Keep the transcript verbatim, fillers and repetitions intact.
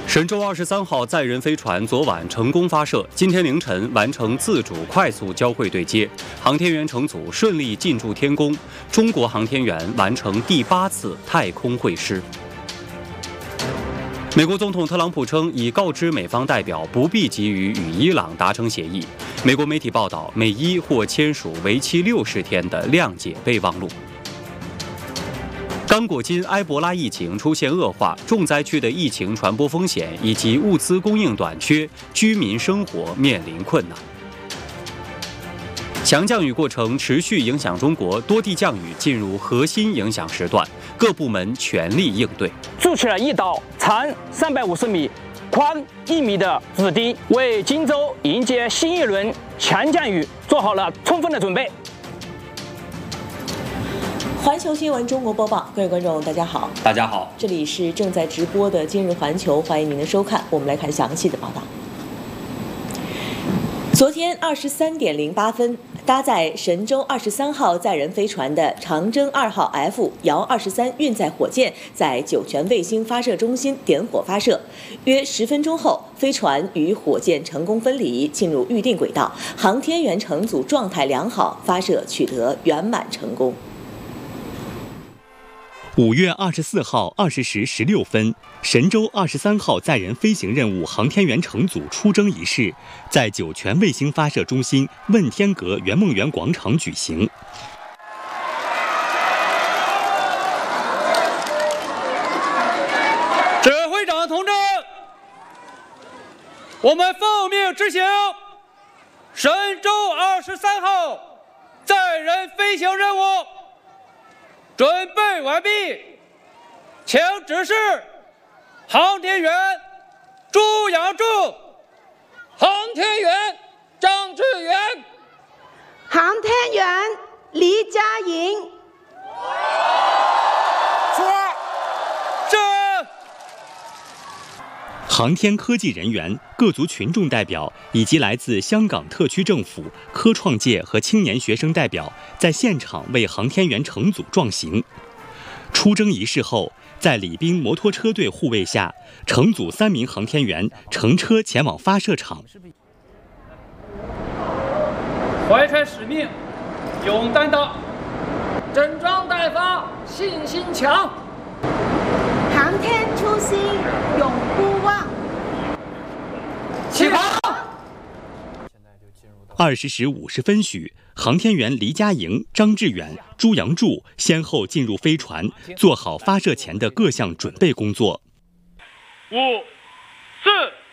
神舟二十三号载人飞船昨晚成功发射，今天凌晨完成自主快速交会对接，航天员乘组顺利进驻天宫，中国航天员完成第八次太空会师。美国总统特朗普称，已告知美方代表不必急于与伊朗达成协议。美国媒体报道，美伊或签署为期六十天的谅解备忘录。刚果金埃博拉疫情出现恶化，重灾区的疫情传播风险以及物资供应短缺，居民生活面临困难。强降雨过程持续影响中国，多地降雨进入核心影响时段，各部门全力应对。 筑起了一道长三百五十米、宽一米的止堤，为荆州迎接新一轮强降雨做好了充分的准备。 环球新闻中国播报，各位观众，大家好， 大家好， 这里是正在直播的今日环球，欢迎您的收看。我们来看详细的报道。昨天二十三点零八分，搭载神舟二十三号载人飞船的长征二号 F 遥二十三运载火箭在酒泉卫星发射中心点火发射，约十分钟后，飞船与火箭成功分离，进入预定轨道，航天员乘组状态良好，发射取得圆满成功。 五月二十四号二十时十六分，神舟二十三号载人飞行任务航天员乘组出征仪式在酒泉卫星发射中心问天阁圆梦园广场举行。 指挥长同志，我们奉命执行神舟二十三号载人飞行任务。准备完毕，请指示航天员朱杨柱、航天员张志远、 航天员黎佳莹。 说，是。 航天科技人员、各族群众代表以及来自香港特区政府、科创界和青年学生代表在现场为航天员乘组壮行。出征仪式后，在礼宾摩托车队护卫下，乘组三名航天员乘车前往发射场。 怀揣使命，勇担当，整装待发，信心强。 航天初心永不忘。 起航。 二十时五十分许，航天员黎佳莹、张志远、朱杨柱先后进入飞船，做好发射前的各项准备工作。 五、四。